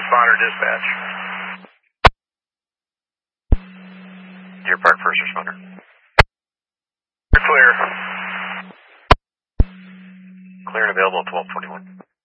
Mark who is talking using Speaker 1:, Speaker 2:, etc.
Speaker 1: responder dispatch.
Speaker 2: Deer Park first responder.
Speaker 1: Clear.
Speaker 2: Clear and available at 1221.